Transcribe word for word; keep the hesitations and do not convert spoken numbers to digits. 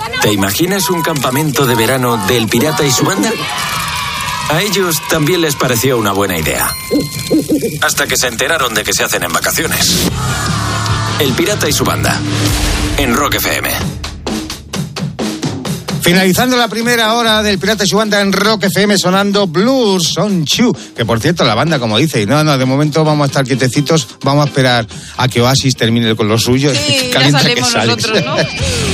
¿Te imaginas un campamento de verano del Pirata y su banda? A ellos también les pareció una buena idea. Hasta que se enteraron de que se hacen en vacaciones. El Pirata y su banda. En Rock F M. Finalizando la primera hora del Pirata y su banda en Rock F M, sonando Blues on You. Que por cierto, la banda, como dice, y no, no, de momento vamos a estar quietecitos, vamos a esperar a que Oasis termine con lo suyo. Sí, ya salimos nosotros, ¿no?